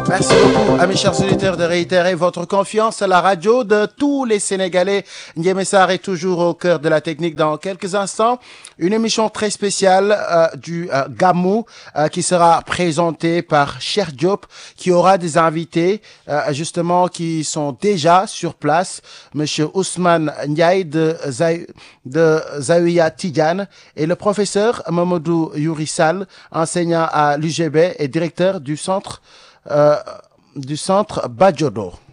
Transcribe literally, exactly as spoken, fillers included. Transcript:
Merci beaucoup à mes chers auditeurs de réitérer votre confiance à la radio de tous les Sénégalais. Ndiémé Sarr est toujours au cœur de la technique. Dans quelques instants, une émission très spéciale euh, du euh, Gamou euh, qui sera présentée par Cheikh Diop, qui aura des invités euh, justement qui sont déjà sur place. Monsieur Ousmane Ndiaye de, Zay, de Zawiya Tidiane et le professeur Mamadou Yourissal, enseignant à l'U G B et directeur du centre Euh, du centre Badjodo.